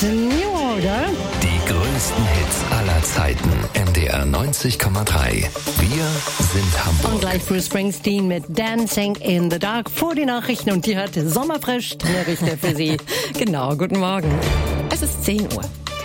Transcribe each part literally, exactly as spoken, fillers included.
New Order. Die größten Hits aller Zeiten. M D R neunzig Komma drei. Wir sind Hamburg. Und gleich Bruce Springsteen mit Dancing in the Dark vor die Nachrichten. Und die hat sommerfrisch der Richter für Sie. Genau, guten Morgen. Es ist zehn Uhr.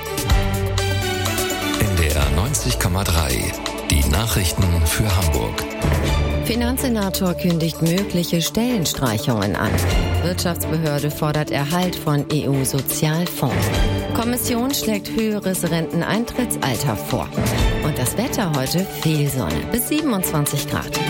M D R neunzig Komma drei. Die Nachrichten für Hamburg. Finanzsenator kündigt mögliche Stellenstreichungen an. Wirtschaftsbehörde fordert Erhalt von E U-Sozialfonds. Kommission schlägt höheres Renteneintrittsalter vor. Und das Wetter heute viel Sonne bis siebenundzwanzig Grad.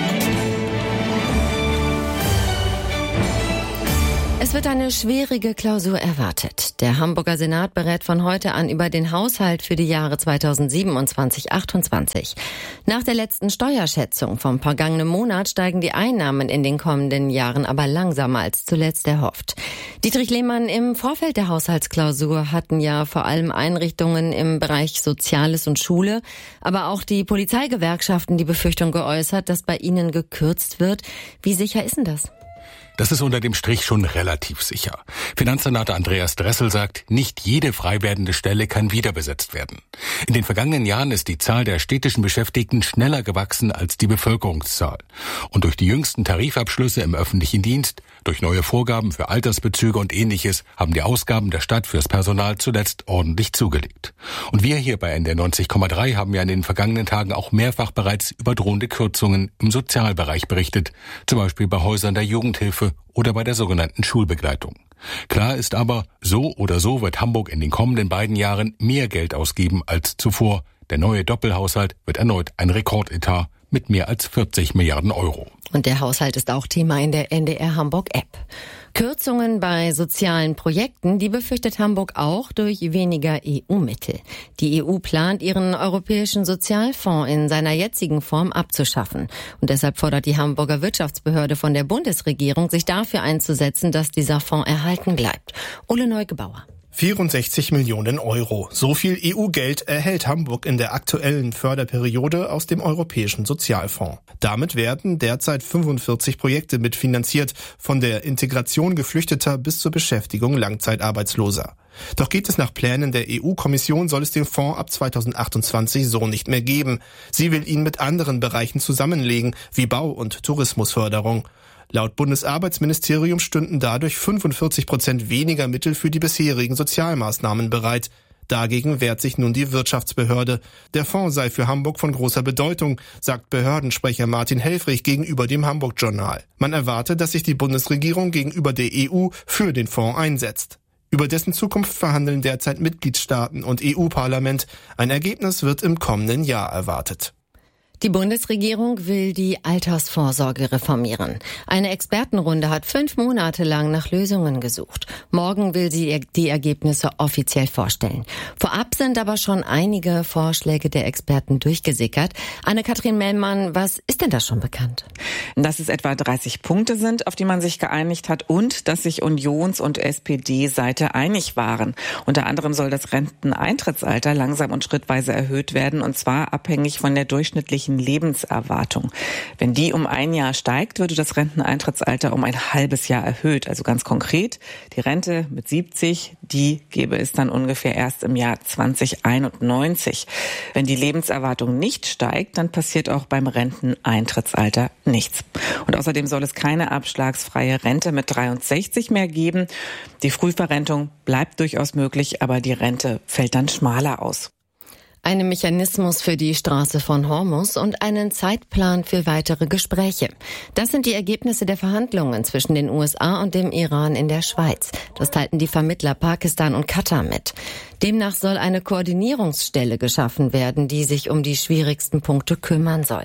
Es wird eine schwierige Klausur erwartet. Der Hamburger Senat berät von heute an über den Haushalt für die Jahre zweitausendsiebenundzwanzig achtundzwanzig. Nach der letzten Steuerschätzung vom vergangenen Monat steigen die Einnahmen in den kommenden Jahren aber langsamer als zuletzt erhofft. Dietrich Lehmann, im Vorfeld der Haushaltsklausur hatten ja vor allem Einrichtungen im Bereich Soziales und Schule, aber auch die Polizeigewerkschaften die Befürchtung geäußert, dass bei ihnen gekürzt wird. Wie sicher ist denn das? Das ist unter dem Strich schon relativ sicher. Finanzsenator Andreas Dressel sagt, nicht jede frei werdende Stelle kann wiederbesetzt werden. In den vergangenen Jahren ist die Zahl der städtischen Beschäftigten schneller gewachsen als die Bevölkerungszahl. Und durch die jüngsten Tarifabschlüsse im öffentlichen Dienst, durch neue Vorgaben für Altersbezüge und Ähnliches haben die Ausgaben der Stadt fürs Personal zuletzt ordentlich zugelegt. Und wir hier bei N D R neunzig Komma drei haben ja in den vergangenen Tagen auch mehrfach bereits über drohende Kürzungen im Sozialbereich berichtet, zum Beispiel bei Häusern der Jugendhilfe oder bei der sogenannten Schulbegleitung. Klar ist aber, so oder so wird Hamburg in den kommenden beiden Jahren mehr Geld ausgeben als zuvor. Der neue Doppelhaushalt wird erneut ein Rekordetat mit mehr als vierzig Milliarden Euro. Und der Haushalt ist auch Thema in der N D R Hamburg-App. Kürzungen bei sozialen Projekten, die befürchtet Hamburg auch durch weniger E U-Mittel. Die E U plant, ihren europäischen Sozialfonds in seiner jetzigen Form abzuschaffen. Und deshalb fordert die Hamburger Wirtschaftsbehörde von der Bundesregierung, sich dafür einzusetzen, dass dieser Fonds erhalten bleibt. Ole Neugebauer. vierundsechzig Millionen Euro. So viel E U-Geld erhält Hamburg in der aktuellen Förderperiode aus dem Europäischen Sozialfonds. Damit werden derzeit fünfundvierzig Projekte mitfinanziert, von der Integration Geflüchteter bis zur Beschäftigung Langzeitarbeitsloser. Doch geht es nach Plänen der E U-Kommission, soll es den Fonds ab zweitausendachtundzwanzig so nicht mehr geben. Sie will ihn mit anderen Bereichen zusammenlegen, wie Bau- und Tourismusförderung. Laut Bundesarbeitsministerium stünden dadurch fünfundvierzig Prozent weniger Mittel für die bisherigen Sozialmaßnahmen bereit. Dagegen wehrt sich nun die Wirtschaftsbehörde. Der Fonds sei für Hamburg von großer Bedeutung, sagt Behördensprecher Martin Helfrich gegenüber dem Hamburg-Journal. Man erwarte, dass sich die Bundesregierung gegenüber der E U für den Fonds einsetzt. Über dessen Zukunft verhandeln derzeit Mitgliedstaaten und E U-Parlament. Ein Ergebnis wird im kommenden Jahr erwartet. Die Bundesregierung will die Altersvorsorge reformieren. Eine Expertenrunde hat fünf Monate lang nach Lösungen gesucht. Morgen will sie die Ergebnisse offiziell vorstellen. Vorab sind aber schon einige Vorschläge der Experten durchgesickert. Anne-Kathrin Mellmann, was ist denn da schon bekannt? Dass es etwa dreißig Punkte sind, auf die man sich geeinigt hat, und dass sich Unions- und S P D-Seite einig waren. Unter anderem soll das Renteneintrittsalter langsam und schrittweise erhöht werden, und zwar abhängig von der durchschnittlichen Lebenserwartung. Wenn die um ein Jahr steigt, würde das Renteneintrittsalter um ein halbes Jahr erhöht. Also ganz konkret, die Rente mit siebzig, die gäbe es dann ungefähr erst im Jahr zweitausendeinundneunzig. Wenn die Lebenserwartung nicht steigt, dann passiert auch beim Renteneintrittsalter nichts. Und außerdem soll es keine abschlagsfreie Rente mit dreiundsechzig mehr geben. Die Frühverrentung bleibt durchaus möglich, aber die Rente fällt dann schmaler aus. Einen Mechanismus für die Straße von Hormuz und einen Zeitplan für weitere Gespräche. Das sind die Ergebnisse der Verhandlungen zwischen den U S A und dem Iran in der Schweiz. Das teilten die Vermittler Pakistan und Katar mit. Demnach soll eine Koordinierungsstelle geschaffen werden, die sich um die schwierigsten Punkte kümmern soll.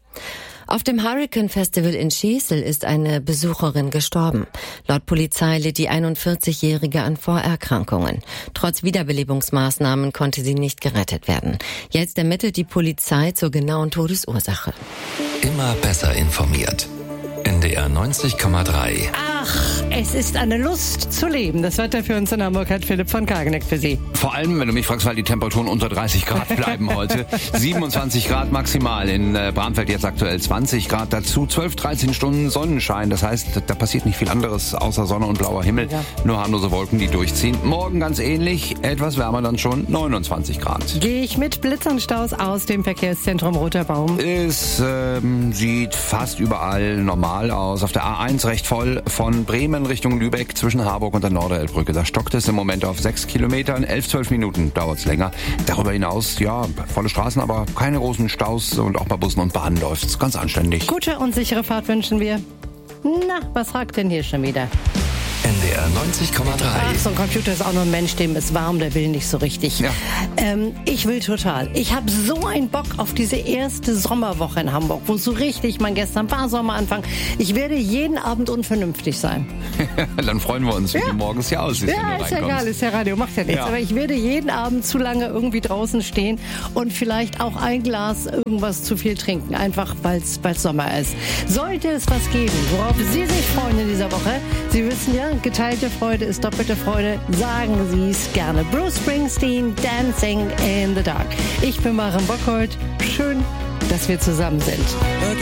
Auf dem Hurricane Festival in Schesel ist eine Besucherin gestorben. Laut Polizei litt die einundvierzigjährige an Vorerkrankungen. Trotz Wiederbelebungsmaßnahmen konnte sie nicht gerettet werden. Jetzt ermittelt die Polizei zur genauen Todesursache. Immer besser informiert. N D R neunzig Komma drei. Ach, es ist eine Lust zu leben. Das Wetter für uns in Hamburg hat Philipp von Kageneck für Sie. Vor allem, wenn du mich fragst, weil die Temperaturen unter dreißig Grad bleiben heute. siebenundzwanzig Grad maximal. In äh, Bramfeld jetzt aktuell zwanzig Grad. Dazu zwölf, dreizehn Stunden Sonnenschein. Das heißt, da passiert nicht viel anderes außer Sonne und blauer Himmel. Ja. Nur harmlose Wolken, die durchziehen. Morgen ganz ähnlich. Etwas wärmer dann schon. neunundzwanzig Grad. Gehe ich mit Blitz und Staus aus dem Verkehrszentrum Roter Baum? Es ähm, sieht fast überall normal aus. Auf der A eins recht voll von Bremen Richtung Lübeck zwischen Harburg und der Norderelbbrücke. Da stockt es im Moment auf sechs Kilometern. elf, zwölf Minuten dauert es länger. Darüber hinaus, ja, volle Straßen, aber keine großen Staus und auch bei Bussen und Bahnen läuft es ganz anständig. Gute und sichere Fahrt wünschen wir. Na, was sagt denn hier schon wieder? N D R neunzig Komma drei. Ach, so ein Computer ist auch nur ein Mensch, dem ist warm, der will nicht so richtig. Ja. Ähm, ich will total. Ich habe so einen Bock auf diese erste Sommerwoche in Hamburg, wo so richtig, man gestern war Sommeranfang. Ich werde jeden Abend unvernünftig sein. Dann freuen wir uns, wie ja. du morgens hier aussiehst. Ja, ist ja egal, ist ja Radio, macht ja nichts. Ja. Aber ich werde jeden Abend zu lange irgendwie draußen stehen und vielleicht auch ein Glas irgendwas zu viel trinken, einfach weil es Sommer ist. Sollte es was geben, worauf Sie sich freuen in dieser Woche, Sie wissen ja, geteilte Freude ist doppelte Freude. Sagen Sie es gerne. Bruce Springsteen, Dancing in the Dark. Ich bin Maren Bockhold. Schön, dass wir zusammen sind.